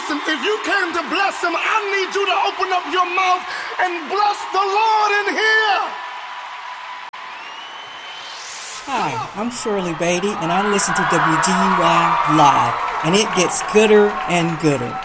Listen, if you came to bless him, I need you to open up your mouth and bless the Lord in here. Hi, I'm Shirley Beatty, and I listen to WGUI Live, and it gets gooder and gooder.